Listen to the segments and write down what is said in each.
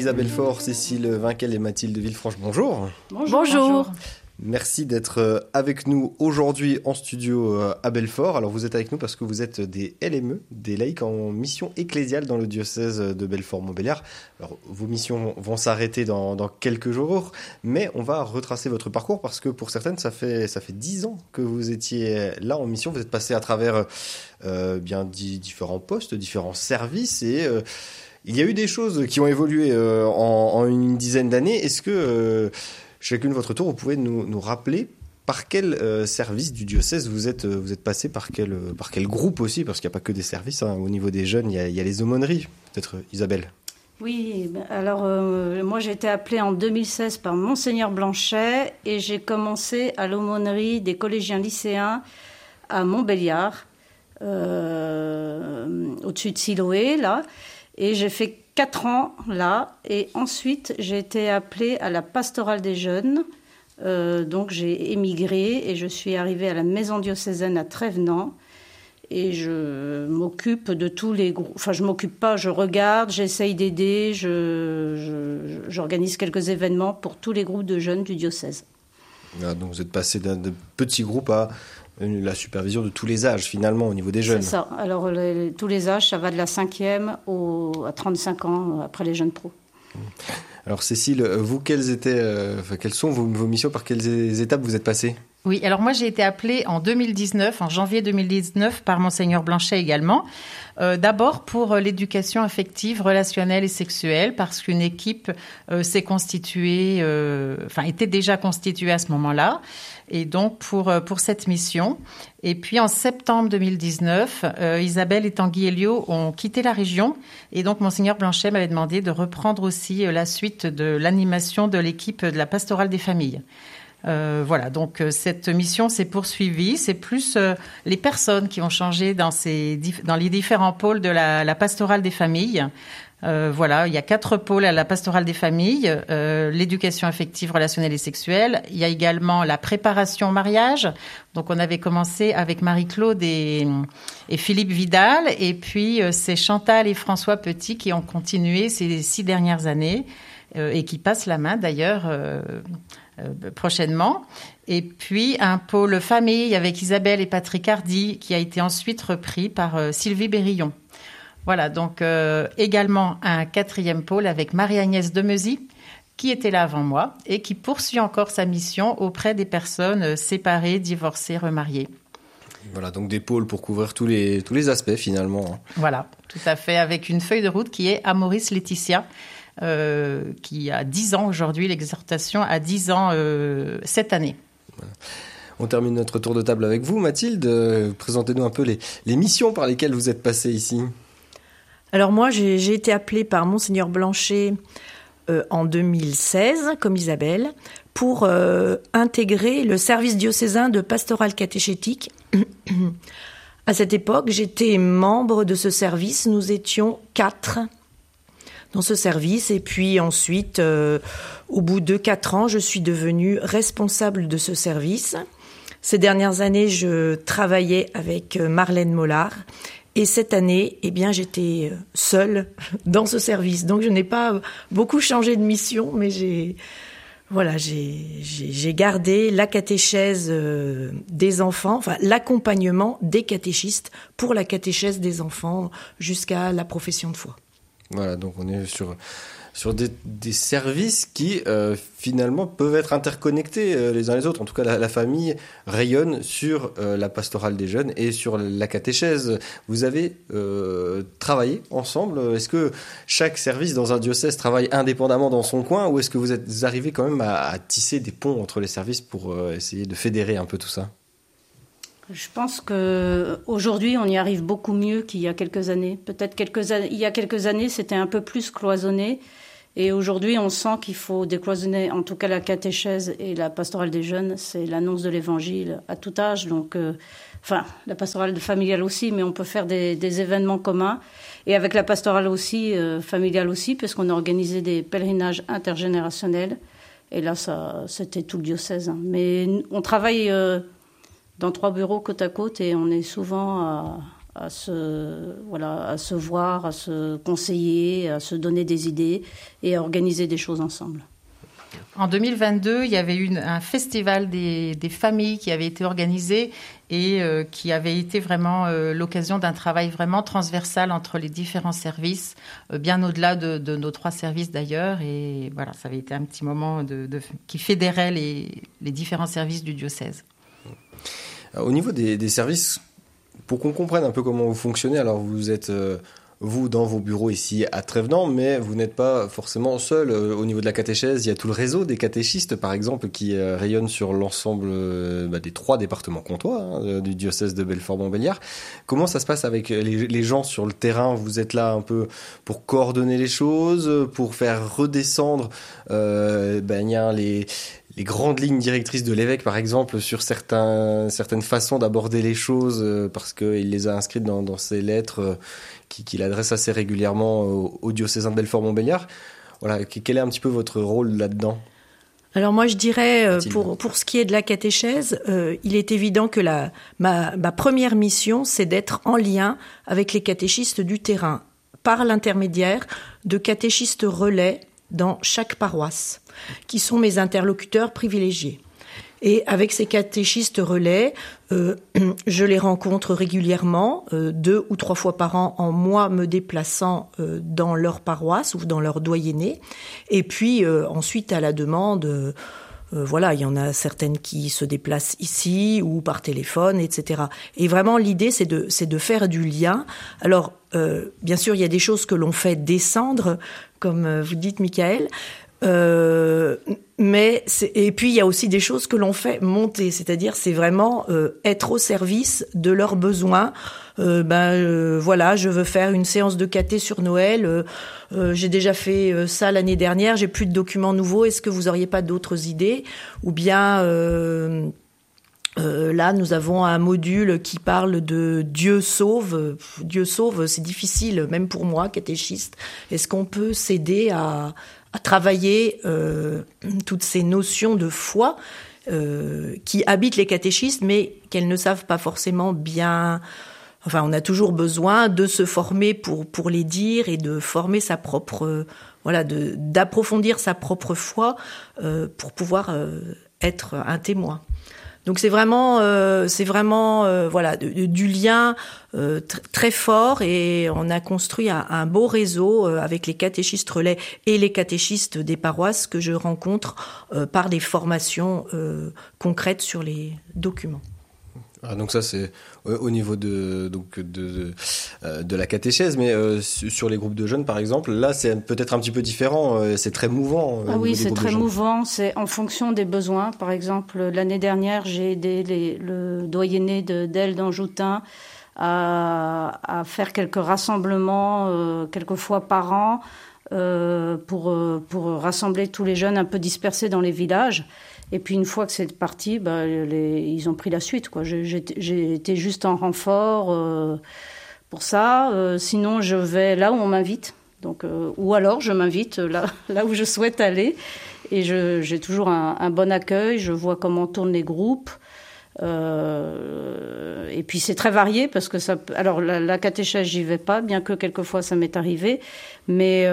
Isabelle Faure, Cécile Vinquel et Mathilde Villefranche, bonjour. Bonjour. Merci d'être avec nous aujourd'hui en studio à Belfort. Alors vous êtes avec nous parce que vous êtes des LME, des laïcs en mission ecclésiale dans le diocèse de Belfort-Montbéliard. Alors vos missions vont s'arrêter dans quelques jours, mais on va retracer votre parcours parce que pour certaines, ça fait 10 ans que vous étiez là en mission. Vous êtes passé à travers différents postes, différents services et il y a eu des choses qui ont évolué en une dizaine d'années. Est-ce que chacune de votre tour, vous pouvez nous rappeler par quel service du diocèse vous êtes passé, par quel groupe aussi, parce qu'il n'y a pas que des services, hein. Au niveau des jeunes, il y a les aumôneries. Peut-être Isabelle. Oui, alors moi j'ai été appelée en 2016 par Monseigneur Blanchet et j'ai commencé à l'aumônerie des collégiens lycéens à Montbéliard, au-dessus de Siloé, là. Et j'ai fait 4 ans là, et ensuite j'ai été appelée à la pastorale des jeunes. Donc j'ai émigré et je suis arrivée à la maison diocésaine à Trévenant. Et je m'occupe de tous les groupes. Enfin, je m'occupe pas, je regarde, j'essaye d'aider, j'organise quelques événements pour tous les groupes de jeunes du diocèse. Ah, donc vous êtes passé d'un petit groupe à la supervision de tous les âges, finalement, au niveau des jeunes. C'est ça. Alors, tous les âges, ça va de la 5e à 35 ans, après les jeunes pros. Alors, Cécile, vous, quelles sont vos missions, par quelles étapes vous êtes passée ? Oui, alors moi, j'ai été appelée en janvier 2019, par Monseigneur Blanchet également. D'abord pour l'éducation affective, relationnelle et sexuelle, parce qu'une équipe était déjà constituée à ce moment-là. Et donc, pour cette mission. Et puis, en septembre 2019, Isabelle et Tanguy Elio ont quitté la région. Et donc, Monseigneur Blanchet m'avait demandé de reprendre aussi la suite de l'animation de l'équipe de la pastorale des familles. Voilà, donc cette mission s'est poursuivie. C'est plus les personnes qui ont changé dans les différents pôles de la pastorale des familles. Voilà, il y a 4 pôles à la pastorale des familles, l'éducation affective, relationnelle et sexuelle. Il y a également la préparation au mariage. Donc, on avait commencé avec Marie-Claude et Philippe Vidal. Et puis, c'est Chantal et François Petit qui ont continué ces 6 dernières années et qui passent la main d'ailleurs prochainement. Et puis, un pôle famille avec Isabelle et Patrick Hardy qui a été ensuite repris par Sylvie Berillon. Voilà, donc également un 4e pôle avec Marie-Agnès Demezy, qui était là avant moi et qui poursuit encore sa mission auprès des personnes séparées, divorcées, remariées. Voilà, donc des pôles pour couvrir tous les aspects finalement. Voilà, tout à fait, avec une feuille de route qui est Amoris Laetitia, qui a 10 ans aujourd'hui, l'exhortation a 10 ans cette année. Voilà. On termine notre tour de table avec vous, Mathilde. Présentez-nous un peu les missions par lesquelles vous êtes passée ici. Alors moi, j'ai été appelée par Monseigneur Blanchet en 2016, comme Isabelle, pour intégrer le service diocésain de pastoral catéchétique. À cette époque, j'étais membre de ce service. Nous étions 4 dans ce service. Et puis ensuite, au bout de 4 ans, je suis devenue responsable de ce service. Ces dernières années, je travaillais avec Marlène Mollard. Et cette année, j'étais seule dans ce service. Donc, je n'ai pas beaucoup changé de mission, mais j'ai gardé la catéchèse des enfants, enfin, l'accompagnement des catéchistes pour la catéchèse des enfants jusqu'à la profession de foi. Voilà, donc on est sur des services qui finalement peuvent être interconnectés les uns les autres. En tout cas, la famille rayonne sur la pastorale des jeunes et sur la catéchèse. Vous avez travaillé ensemble. Est-ce que chaque service dans un diocèse travaille indépendamment dans son coin, ou est-ce que vous êtes arrivés quand même à tisser des ponts entre les services pour essayer de fédérer un peu tout ça ? Je pense qu'aujourd'hui, on y arrive beaucoup mieux qu'il y a quelques années. Peut-être il y a quelques années, c'était un peu plus cloisonné. Et aujourd'hui, on sent qu'il faut décloisonner, en tout cas la catéchèse et la pastorale des jeunes, c'est l'annonce de l'évangile à tout âge. Donc, la pastorale familiale aussi, mais on peut faire des événements communs. Et avec la pastorale aussi, familiale aussi, puisqu'on a organisé des pèlerinages intergénérationnels. Et là, c'était tout le diocèse. Hein. Mais on travaille dans 3 bureaux côte à côte et on est souvent à se voir, à se conseiller, à se donner des idées et à organiser des choses ensemble. En 2022, il y avait eu un festival des familles qui avait été organisé et qui avait été vraiment l'occasion d'un travail vraiment transversal entre les différents services, bien au-delà de nos 3 services d'ailleurs. Et voilà, ça avait été un petit moment qui fédérait les différents services du diocèse. Au niveau des services, pour qu'on comprenne un peu comment vous fonctionnez, alors vous êtes... vous, dans vos bureaux ici à Trévenans, mais vous n'êtes pas forcément seul. Au niveau de la catéchèse, il y a tout le réseau des catéchistes, par exemple, qui rayonnent sur l'ensemble des 3 départements comtois du diocèse de Belfort-Montbéliard. Comment ça se passe avec les gens sur le terrain? Vous êtes là un peu pour coordonner les choses, pour faire redescendre les grandes lignes directrices de l'évêque, par exemple, sur certaines façons d'aborder les choses, parce qu'il les a inscrites dans ses lettres qu'il adresse assez régulièrement au diocésain de Belfort-Montbéliard. Voilà, quel est un petit peu votre rôle là-dedans ? Alors moi je dirais, pour ce qui est de la catéchèse, il est évident que ma première mission, c'est d'être en lien avec les catéchistes du terrain, par l'intermédiaire de catéchistes relais dans chaque paroisse, qui sont mes interlocuteurs privilégiés. Et avec ces catéchistes relais, je les rencontre régulièrement, 2 ou 3 fois par an, en moi me déplaçant dans leur paroisse ou dans leur doyenné. Et puis ensuite, à la demande, il y en a certaines qui se déplacent ici ou par téléphone, etc. Et vraiment, l'idée, c'est de faire du lien. Alors, bien sûr, il y a des choses que l'on fait descendre, comme vous dites, Michael. Et puis il y a aussi des choses que l'on fait monter, c'est-à-dire c'est vraiment être au service de leurs besoins. Je veux faire une séance de caté sur Noël. J'ai déjà fait ça l'année dernière. J'ai plus de documents nouveaux. Est-ce que vous auriez pas d'autres idées? Ou bien là, nous avons un module qui parle de Dieu sauve. Dieu sauve, c'est difficile, même pour moi, catéchiste. Est-ce qu'on peut s'aider à travailler toutes ces notions de foi qui habitent les catéchistes, mais qu'elles ne savent pas forcément bien... Enfin, on a toujours besoin de se former pour les dire et de former sa propre... d'approfondir sa propre foi pour pouvoir être un témoin. Donc c'est vraiment du lien très fort, et on a construit un beau réseau avec les catéchistes relais et les catéchistes des paroisses que je rencontre par des formations concrètes sur les documents. Ah, donc ça c'est au niveau de la catéchèse, mais sur les groupes de jeunes par exemple, là c'est peut-être un petit peu différent, c'est très mouvant. Ah oui, c'est très mouvant, c'est en fonction des besoins. Par exemple, l'année dernière, j'ai aidé le doyenné d'Elle d'Anjoutin à faire quelques rassemblements quelques fois par an pour rassembler tous les jeunes un peu dispersés dans les villages. Et puis une fois que c'est parti, ils ont pris la suite, quoi. J'ai été juste en renfort pour ça. Sinon, je vais là où on m'invite. Donc, ou alors je m'invite là où je souhaite aller. Et j'ai toujours un bon accueil. Je vois comment tournent les groupes. Et puis c'est très varié parce que alors la catéchèse j'y vais pas, bien que quelquefois ça m'est arrivé, mais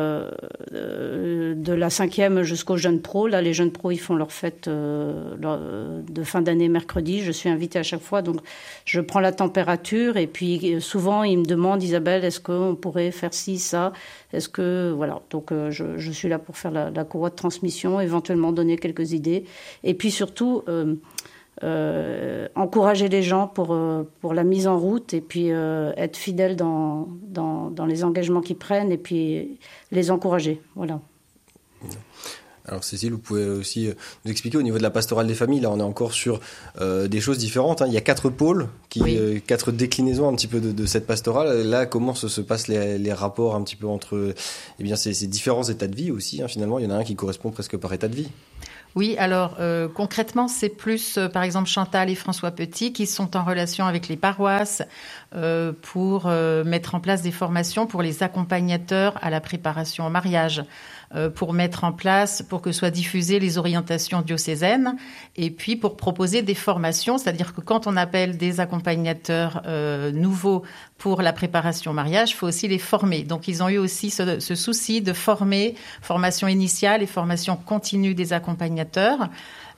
de la 5e jusqu'aux jeunes pros, là les jeunes pros ils font leur fête de fin d'année mercredi, je suis invitée à chaque fois, donc je prends la température et puis souvent ils me demandent, Isabelle, est-ce qu'on pourrait faire ci, ça, est-ce que voilà, donc je suis là pour faire la courroie de transmission, éventuellement donner quelques idées, et puis surtout encourager les gens pour la mise en route, et puis être fidèle dans les engagements qu'ils prennent, et puis les encourager. Voilà. Alors Cécile, vous pouvez aussi nous expliquer au niveau de la pastorale des familles, là on est encore sur des choses différentes, hein. Il y a 4 pôles, 4 déclinaisons un petit peu de cette pastorale. Là, comment se passent les rapports un petit peu entre ces différents états de vie aussi, hein, finalement, il y en a un qui correspond presque par état de vie. Oui, alors concrètement, c'est plus, par exemple, Chantal et François Petit qui sont en relation avec les paroisses pour mettre en place des formations pour les accompagnateurs à la préparation au mariage, pour mettre en place, pour que soient diffusées les orientations diocésaines, et puis pour proposer des formations, c'est-à-dire que quand on appelle des accompagnateurs nouveaux pour la préparation au mariage, il faut aussi les former. Donc, ils ont eu aussi ce souci de former, formation initiale et formation continue des accompagnateurs.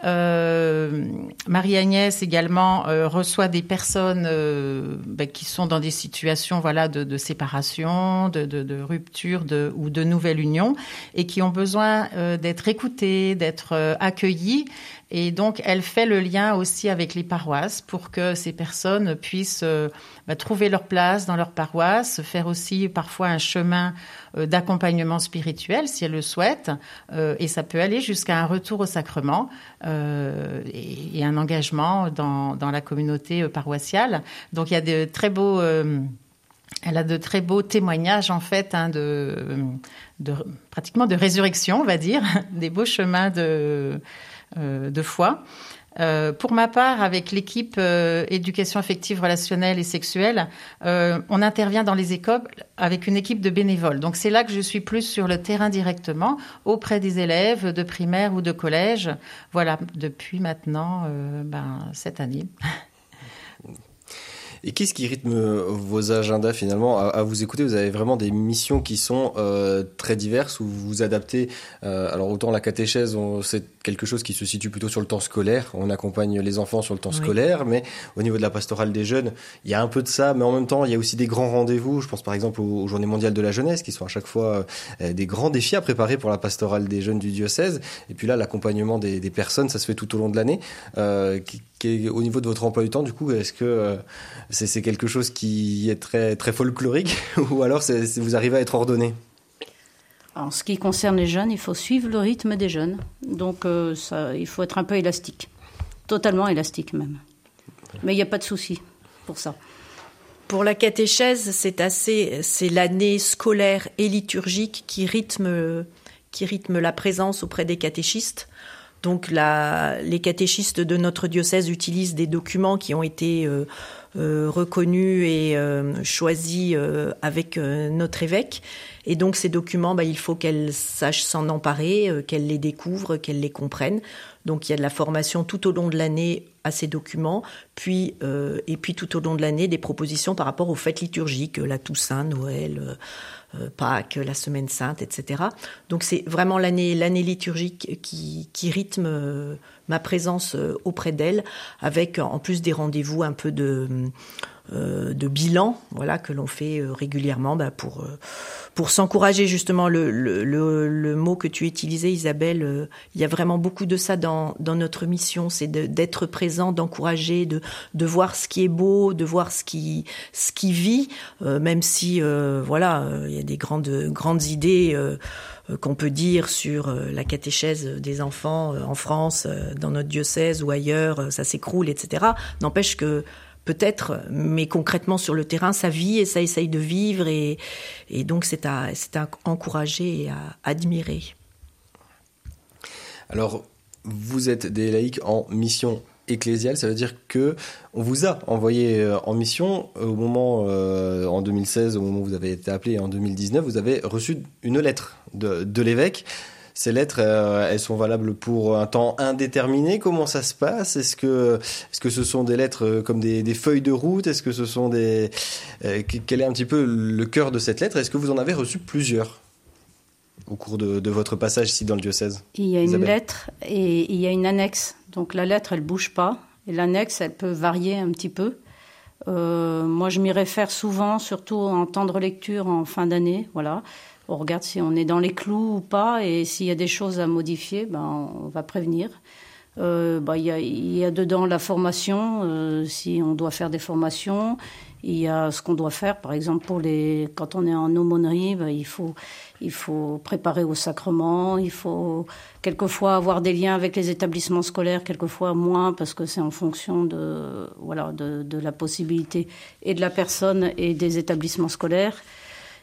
Marie-Agnès également reçoit des personnes qui sont dans des situations de séparation, de rupture ou de nouvelle union et qui ont besoin d'être écoutées, d'être accueillies. Et donc, elle fait le lien aussi avec les paroisses pour que ces personnes puissent trouver leur place dans leur paroisse, faire aussi parfois un chemin d'accompagnement spirituel si elles le souhaitent. Et ça peut aller jusqu'à un retour au sacrement et un engagement dans la communauté paroissiale. Donc, il y a de très beaux... Elle a de très beaux témoignages, en fait, pratiquement de résurrection, on va dire, des beaux chemins de foi. Pour ma part, avec l'équipe éducation affective, relationnelle et sexuelle, on intervient dans les écoles avec une équipe de bénévoles. Donc, c'est là que je suis plus sur le terrain directement, auprès des élèves de primaire ou de collège. Voilà, depuis maintenant, cette année. Et qu'est-ce qui rythme vos agendas finalement ? À vous écouter, vous avez vraiment des missions qui sont très diverses où vous vous adaptez. Alors autant la catéchèse, c'est quelque chose qui se situe plutôt sur le temps scolaire. On accompagne les enfants sur le temps scolaire, mais au niveau de la pastorale des jeunes, il y a un peu de ça, mais en même temps, il y a aussi des grands rendez-vous. Je pense par exemple aux Journées mondiales de la jeunesse, qui sont à chaque fois des grands défis à préparer pour la pastorale des jeunes du diocèse. Et puis là, l'accompagnement des personnes, ça se fait tout au long de l'année. Au niveau de votre emploi du temps, du coup, est-ce que c'est quelque chose qui est très, très folklorique ou alors vous arrivez à être ordonné ? En ce qui concerne les jeunes, il faut suivre le rythme des jeunes. Donc, il faut être un peu élastique. Totalement élastique, même. Mais il n'y a pas de souci pour ça. Pour la catéchèse, c'est l'année scolaire et liturgique qui rythme la présence auprès des catéchistes. Donc, les catéchistes de notre diocèse utilisent des documents qui ont été reconnus et choisis avec notre évêque. Et donc, ces documents, il faut qu'elles sachent s'en emparer, qu'elles les découvrent, qu'elles les comprennent. Donc, il y a de la formation tout au long de l'année à ces documents, et puis tout au long de l'année, des propositions par rapport aux fêtes liturgiques, la Toussaint, Noël, Pâques, la Semaine Sainte, etc. Donc, c'est vraiment l'année liturgique qui rythme ma présence auprès d'elle, avec en plus des rendez-vous un peu de bilan, voilà, que l'on fait régulièrement pour s'encourager. Justement, le mot que tu utilisais, Isabelle, il y a vraiment beaucoup de ça dans notre mission, c'est d'être présent, d'encourager, de voir ce qui est beau, de voir ce qui vit, même si il y a des grandes idées qu'on peut dire sur la catéchèse des enfants en France, dans notre diocèse ou ailleurs, ça s'écroule, etc. N'empêche que peut-être, mais concrètement sur le terrain, ça vit et ça essaye de vivre, et donc c'est à encourager et à admirer. Alors, vous êtes des laïcs en mission ecclésiale, ça veut dire que on vous a envoyé en mission au moment, en 2016, au moment où vous avez été appelé, et en 2019, vous avez reçu une lettre de l'évêque. Ces lettres, elles sont valables pour un temps indéterminé. Comment ça se passe ? Est-ce que ce sont des lettres comme des feuilles de route ? Est-ce que ce sont quel est un petit peu le cœur de cette lettre ? Est-ce que vous en avez reçu plusieurs au cours de votre passage ici dans le diocèse ? Il y a une lettre et il y a une annexe. Donc la lettre, elle bouge pas. Et l'annexe, elle peut varier un petit peu. Moi, je m'y réfère souvent, surtout en temps de lecture en fin d'année. Voilà. On regarde si on est dans les clous ou pas, et s'il y a des choses à modifier, on va prévenir. Il y a dedans la formation, si on doit faire des formations. Il y a ce qu'on doit faire, par exemple, quand on est en aumônerie, il faut préparer au sacrement. Il faut quelquefois avoir des liens avec les établissements scolaires, quelquefois moins, parce que c'est en fonction de la possibilité et de la personne et des établissements scolaires.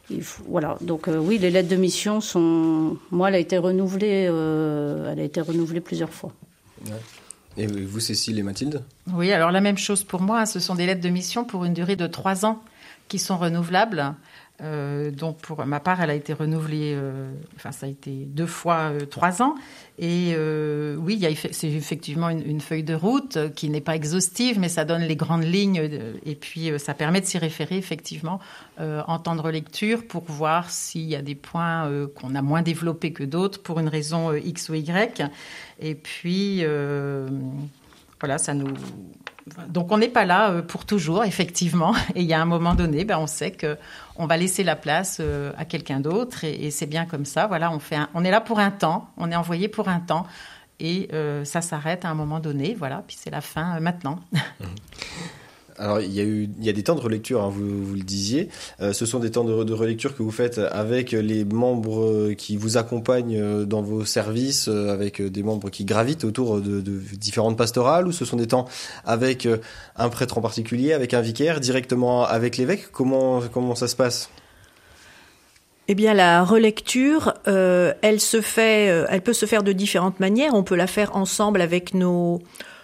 Voilà. Donc oui, les lettres de mission sont. Moi, elle a été renouvelée plusieurs fois. Ouais. Et vous, Cécile et Mathilde ? Oui, alors la même chose pour moi. Ce sont des lettres de mission pour une durée de 3 ans qui sont renouvelables. Donc pour ma part, elle a été renouvelée, ça a été 2 fois 3 ans. Et oui, c'est effectivement une feuille de route qui n'est pas exhaustive, mais ça donne les grandes lignes. Et puis ça permet de s'y référer effectivement en temps de relecture pour voir s'il y a des points qu'on a moins développés que d'autres pour une raison X ou Y. Et puis voilà, ça nous... Donc, on n'est pas là pour toujours, effectivement. Et il y a un moment donné, on sait qu'on va laisser la place à quelqu'un d'autre. Et c'est bien comme ça. Voilà, on est là pour un temps. On est envoyé pour un temps. Et ça s'arrête à un moment donné. Voilà, puis c'est la fin maintenant. Alors, il y a des temps de relecture, hein, vous le disiez. Ce sont des temps de relecture que vous faites avec les membres qui vous accompagnent dans vos services, avec des membres qui gravitent autour de différentes pastorales, ou ce sont des temps avec un prêtre en particulier, avec un vicaire, directement avec l'évêque ? Comment ça se passe ? Eh bien, la relecture, elle peut se faire de différentes manières. On peut la faire ensemble avec nos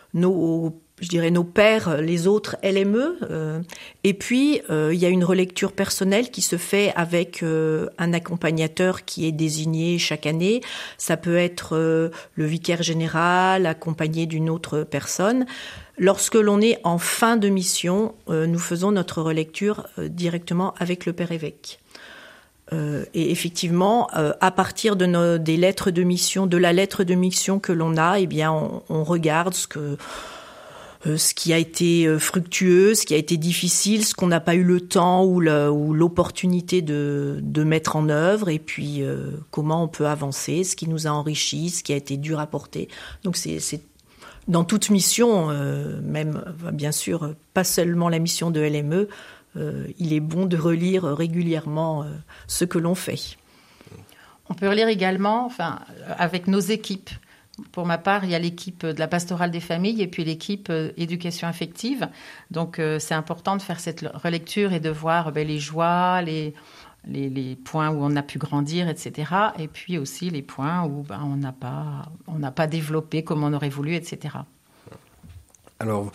pairs, les autres LME. Et puis, il y a une relecture personnelle qui se fait avec un accompagnateur qui est désigné chaque année. Ça peut être le vicaire général, accompagné d'une autre personne. Lorsque l'on est en fin de mission, nous faisons notre relecture directement avec le père évêque. Et effectivement, à partir des lettres de mission, de la lettre de mission que l'on a, eh bien, on regarde ce qui a été fructueux, ce qui a été difficile, ce qu'on n'a pas eu le temps ou l'opportunité de mettre en œuvre, et puis comment on peut avancer, ce qui nous a enrichi, ce qui a été dur à porter. Donc c'est dans toute mission, même bien sûr pas seulement la mission de LME, il est bon de relire régulièrement ce que l'on fait. On peut relire également, avec nos équipes. Pour ma part, il y a l'équipe de la pastorale des familles et puis l'équipe éducation affective. Donc, c'est important de faire cette relecture et de voir les joies, les points où on a pu grandir, etc. Et puis aussi les points où on n'a pas développé comme on aurait voulu, etc. Alors,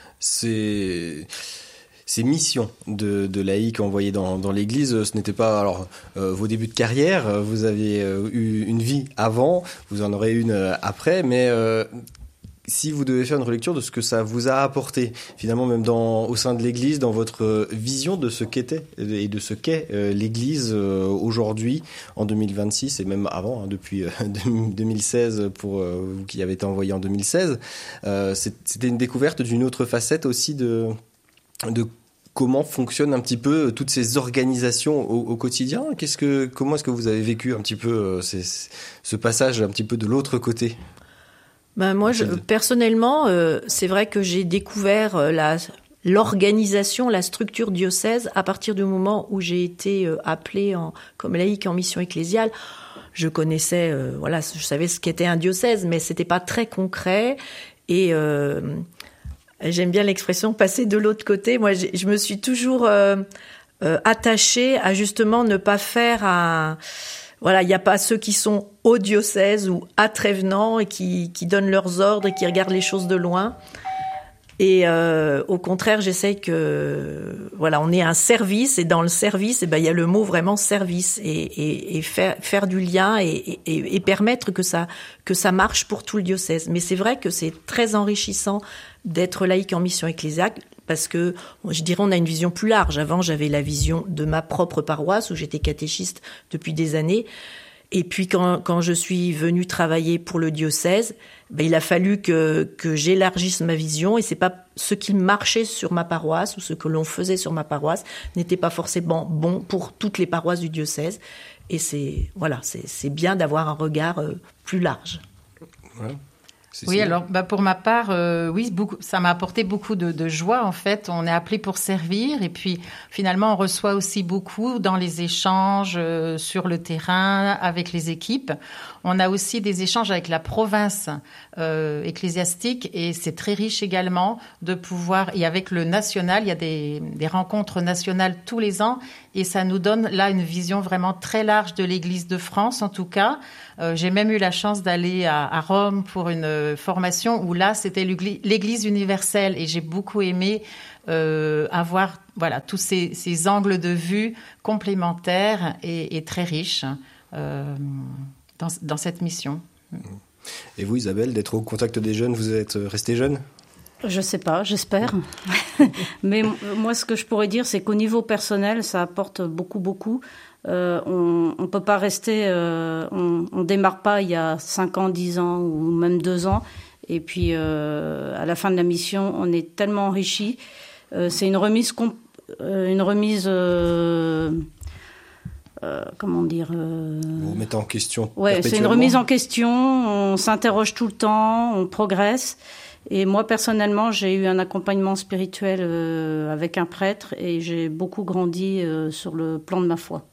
ces missions de laïcs envoyés dans l'Église, ce n'était pas vos débuts de carrière. Vous aviez eu une vie avant, vous en aurez une après, mais si vous devez faire une relecture de ce que ça vous a apporté, finalement même au sein de l'Église, dans votre vision de ce qu'était et de ce qu'est l'Église aujourd'hui, en 2026 et même avant, depuis 2016 pour vous qui avez été envoyé en 2016, c'était une découverte d'une autre facette aussi de comment fonctionnent un petit peu toutes ces organisations au quotidien. Comment est-ce que vous avez vécu un petit peu ce passage un petit peu de l'autre côté ? Moi, personnellement, c'est vrai que j'ai découvert l'organisation, la structure diocèse à partir du moment où j'ai été appelée comme laïque en mission ecclésiale. Je connaissais, je savais ce qu'était un diocèse, mais c'était pas très concret. Et j'aime bien l'expression passer de l'autre côté. Moi, je me suis toujours attachée à justement ne pas faire il n'y a pas ceux qui sont au diocèse ou à Trévenant et qui donnent leurs ordres et qui regardent les choses de loin. Et au contraire, j'essaie on est un service, et dans le service, il y a le mot vraiment service, et faire du lien et permettre que ça marche pour tout le diocèse. Mais c'est vrai que c'est très enrichissant d'être laïque en mission ecclésiale, parce que je dirais on a une vision plus large. Avant, j'avais la vision de ma propre paroisse où j'étais catéchiste depuis des années. Et puis quand je suis venue travailler pour le diocèse, il a fallu que j'élargisse ma vision, et c'est pas ce qui marchait sur ma paroisse ou ce que l'on faisait sur ma paroisse n'était pas forcément bon pour toutes les paroisses du diocèse. Et c'est bien d'avoir un regard plus large. Ouais. Oui, alors pour ma part, ça m'a apporté beaucoup de joie en fait. On est appelé pour servir, et puis finalement on reçoit aussi beaucoup dans les échanges sur le terrain avec les équipes. On a aussi des échanges avec la province ecclésiastique, et c'est très riche également de pouvoir. Et avec le national, il y a des rencontres nationales tous les ans, Et ça nous donne là une vision vraiment très large de l'Église de France, en tout cas. J'ai même eu la chance d'aller à Rome pour une formation où là, c'était l'Église universelle. Et j'ai beaucoup aimé avoir tous ces angles de vue complémentaires et très riches dans cette mission. Et vous, Isabelle, d'être au contact des jeunes, vous êtes restée jeune ? Je sais pas, j'espère. Mais moi, ce que je pourrais dire, c'est qu'au niveau personnel, ça apporte beaucoup. On peut pas rester... on démarre pas il y a 5 ans, 10 ans ou même 2 ans. Et puis, à la fin de la mission, on est tellement enrichi. C'est une remise... comment dire Vous mettez en question c'est une remise en question. On s'interroge tout le temps, on progresse. Et moi, personnellement, j'ai eu un accompagnement spirituel avec un prêtre et j'ai beaucoup grandi sur le plan de ma foi.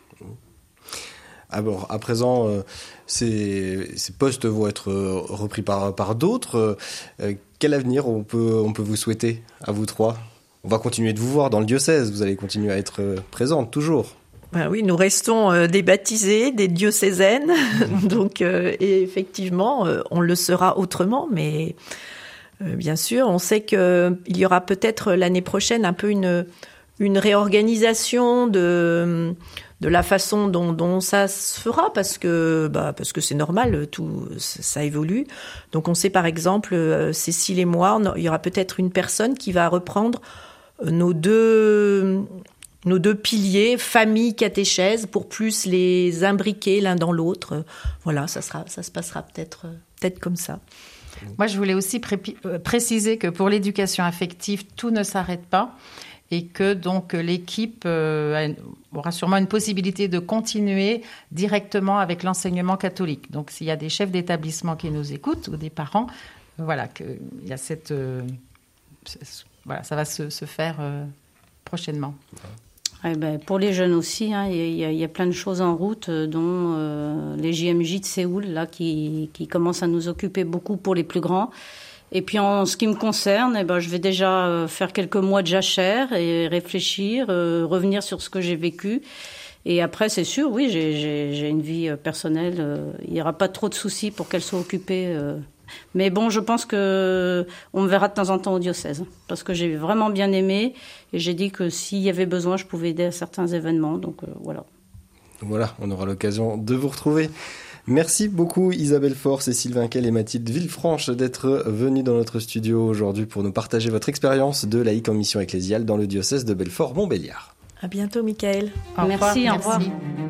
Alors, à présent, ces postes vont être repris par d'autres. Quel avenir on peut vous souhaiter à vous trois ? On va continuer de vous voir dans le diocèse. Vous allez continuer à être présente, toujours. Ben oui, nous restons des baptisés, des diocésaines. Donc, et effectivement, on le sera autrement, mais... bien sûr, on sait qu'il y aura peut-être l'année prochaine un peu une réorganisation de la façon dont ça se fera parce que c'est normal, tout ça évolue. Donc on sait par exemple, Cécile et moi, il y aura peut-être une personne qui va reprendre nos deux piliers, famille, catéchèse, pour plus les imbriquer l'un dans l'autre. Voilà, ça se passera peut-être comme ça. Moi, je voulais aussi préciser que pour l'éducation affective, tout ne s'arrête pas et que donc l'équipe aura sûrement une possibilité de continuer directement avec l'enseignement catholique. Donc, s'il y a des chefs d'établissement qui nous écoutent ou des parents, qu'il y a cette... ça va se faire prochainement. Pour les jeunes aussi, il y a plein de choses en route, dont les JMJ de Séoul, là, qui commencent à nous occuper beaucoup pour les plus grands. Et puis en ce qui me concerne, je vais déjà faire quelques mois de jachère et réfléchir, revenir sur ce que j'ai vécu. Et après, c'est sûr, oui, j'ai une vie personnelle. Il n'y aura pas trop de soucis pour qu'elle soit occupée. Mais bon, je pense qu'on me verra de temps en temps au diocèse, parce que j'ai vraiment bien aimé, et j'ai dit que s'il y avait besoin, je pouvais aider à certains événements, donc voilà. Voilà, on aura l'occasion de vous retrouver. Merci beaucoup Isabelle Faure, Cécile Vinquel et Mathilde Villefranche d'être venues dans notre studio aujourd'hui pour nous partager votre expérience de laïque en mission ecclésiale dans le diocèse de Belfort-Montbéliard. À bientôt, Michael. Merci, au revoir.